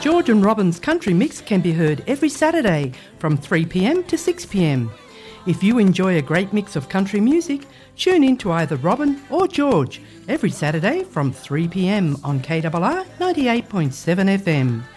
George and Robin's Country Mix can be heard every Saturday from 3pm to 6pm. If you enjoy a great mix of country music, tune in to either Robin or George every Saturday from 3pm on KRR 98.7 FM.